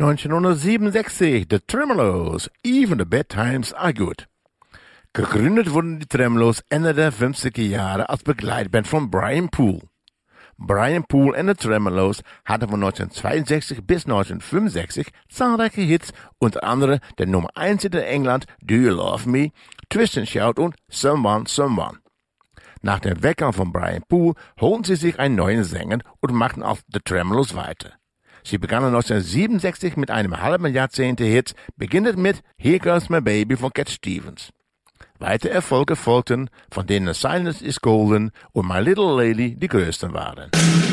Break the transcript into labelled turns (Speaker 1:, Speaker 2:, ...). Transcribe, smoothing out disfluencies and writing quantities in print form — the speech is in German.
Speaker 1: 1967, The Tremeloes, Even the Bad Times Are Good. Gegründet wurden die Tremeloes Ende der 50er Jahre als Begleitband von Brian Poole. Brian Poole and the Tremeloes hatten von 1962 bis 1965 zahlreiche Hits, unter anderem der Nummer 1 in England Do You Love Me, Twist and Shout und Someone Someone. Nach dem Weggang von Brian Poole holten sie sich einen neuen Sänger und machten auf The Tremeloes weiter. Sie begannen 1967 mit einem halben Jahrzehnt Hits, beginnend mit Here Goes My Baby von Cat Stevens. Weitere Erfolge folgten, von denen Silence is Golden und My Little Lady die größten waren.